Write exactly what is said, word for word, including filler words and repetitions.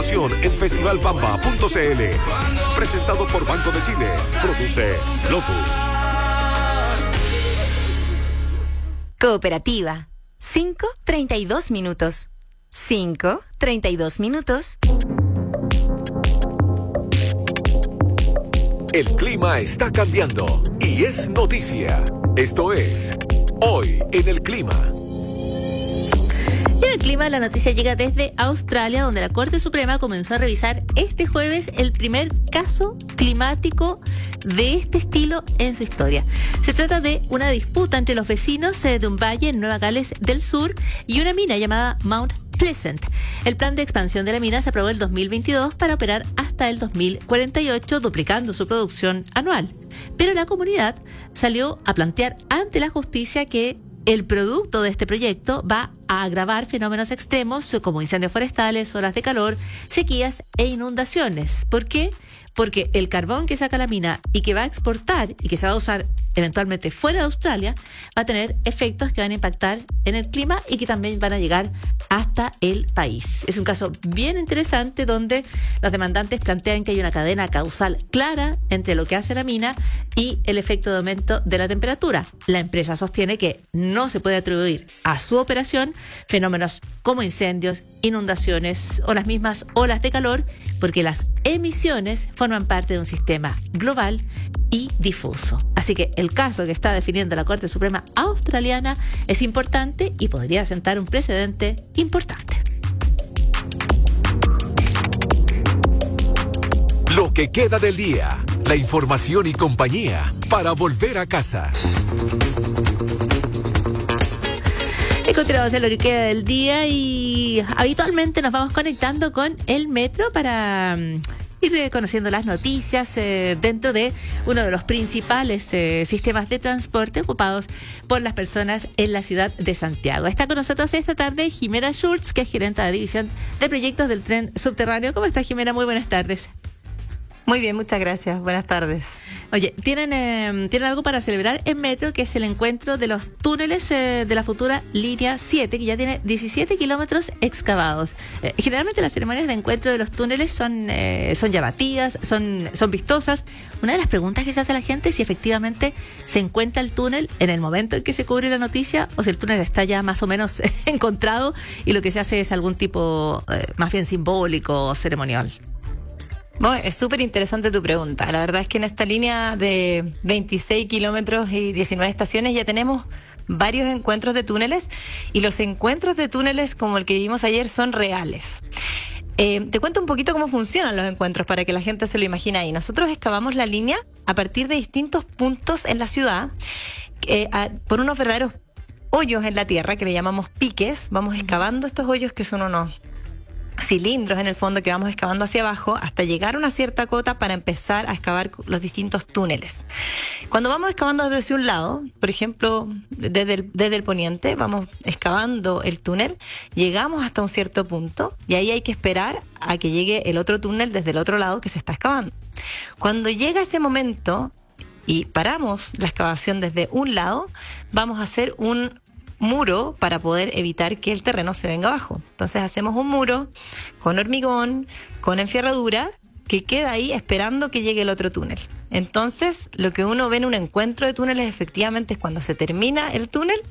información en festival bamba punto c l. Presentado por Banco de Chile. Produce Lotus. Cooperativa. cinco treinta y dos minutos. cinco treinta y dos minutos. El clima está cambiando y es noticia. Esto es Hoy en el Clima. Y en el clima, la noticia llega desde Australia, donde la Corte Suprema comenzó a revisar este jueves el primer caso climático de este estilo en su historia. Se trata de una disputa entre los vecinos de un valle en Nueva Gales del Sur y una mina llamada Mount Pleasant. El plan de expansión de la mina se aprobó en el dos mil veintidós para operar hasta el dos mil cuarenta y ocho, duplicando su producción anual. Pero la comunidad salió a plantear ante la justicia que el producto de este proyecto va a agravar fenómenos extremos como incendios forestales, olas de calor, sequías e inundaciones. ¿Por qué? Porque el carbón que saca la mina y que va a exportar y que se va a usar eventualmente fuera de Australia va a tener efectos que van a impactar en el clima y que también van a llegar hasta el país. Es un caso bien interesante donde los demandantes plantean que hay una cadena causal clara entre lo que hace la mina y el efecto de aumento de la temperatura. La empresa sostiene que no se puede atribuir a su operación fenómenos como incendios, inundaciones o las mismas olas de calor, porque las emisiones forman parte de un sistema global y difuso. Así que el caso que está definiendo la Corte Suprema australiana es importante y podría sentar un precedente importante. Lo que queda del día, la información y compañía para volver a casa. Y continuamos en lo que queda del día y habitualmente nos vamos conectando con el metro para um, ir conociendo las noticias eh, dentro de uno de los principales eh, sistemas de transporte ocupados por las personas en la ciudad de Santiago. Está con nosotros esta tarde Jimena Schultz, que es gerente de división de proyectos del tren subterráneo. ¿Cómo está, Jimena? Muy buenas tardes. Muy bien, muchas gracias. Buenas tardes. Oye, tienen eh, tienen algo para celebrar en Metro, que es el encuentro de los túneles eh, de la futura línea siete, que ya tiene diecisiete kilómetros excavados. Eh, generalmente las ceremonias de encuentro de los túneles son eh, son llamativas, son son vistosas. Una de las preguntas que se hace a la gente es si efectivamente se encuentra el túnel en el momento en que se cubre la noticia o si el túnel está ya más o menos encontrado y lo que se hace es algún tipo eh, más bien simbólico o ceremonial. Bueno, es súper interesante tu pregunta. La verdad es que en esta línea de veintiséis kilómetros y diecinueve estaciones ya tenemos varios encuentros de túneles y los encuentros de túneles como el que vimos ayer son reales. Eh, te cuento un poquito cómo funcionan los encuentros para que la gente se lo imagine ahí. Nosotros excavamos la línea a partir de distintos puntos en la ciudad eh, a, por unos verdaderos hoyos en la tierra que le llamamos piques. Vamos excavando estos hoyos que son unos cilindros en el fondo que vamos excavando hacia abajo hasta llegar a una cierta cota para empezar a excavar los distintos túneles. Cuando vamos excavando desde un lado, por ejemplo, desde el, desde el poniente, vamos excavando el túnel, llegamos hasta un cierto punto y ahí hay que esperar a que llegue el otro túnel desde el otro lado que se está excavando. Cuando llega ese momento y paramos la excavación desde un lado, vamos a hacer un muro para poder evitar que el terreno se venga abajo. Entonces hacemos un muro con hormigón, con enferradura, que queda ahí esperando que llegue el otro túnel. Entonces, lo que uno ve en un encuentro de túneles efectivamente es cuando se termina el túnel,